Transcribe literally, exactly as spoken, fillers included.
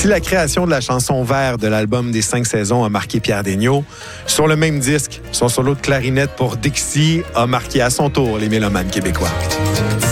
Si la création de la chanson Vert de l'album des cinq saisons a marqué Pierre Desgnaud, sur le même disque, son solo de clarinette pour Dixie a marqué à son tour les mélomanes québécois.